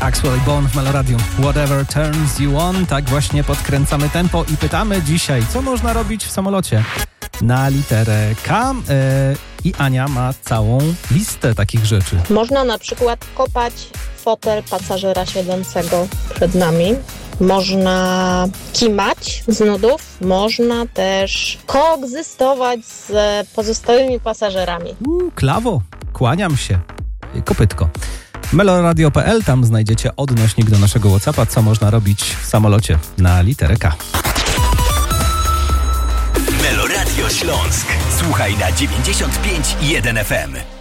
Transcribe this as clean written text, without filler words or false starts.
Axwell i Bone w Meloradium. Whatever turns you on. Tak właśnie podkręcamy tempo i pytamy dzisiaj, co można robić w samolocie na literę K. I Ania ma całą listę takich rzeczy. Można na przykład kopać fotel pasażera siedzącego przed nami. Można kimać z nudów. Można też koegzystować z pozostałymi pasażerami. Klawo, kłaniam się. Kopytko. Meloradio.pl, tam znajdziecie odnośnik do naszego WhatsAppa, co można robić w samolocie na literę K. Meloradio Śląsk. Słuchaj na 95,1 FM.